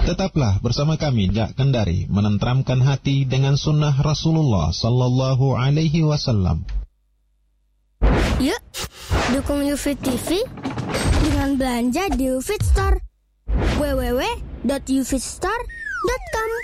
Tetaplah bersama kami Jak Kendari menenteramkan hati dengan sunnah Rasulullah Sallallahu Alaihi Wasallam. Yuk, dukung UFIT TV dengan belanja di UFIT Store. www.ufitstore.com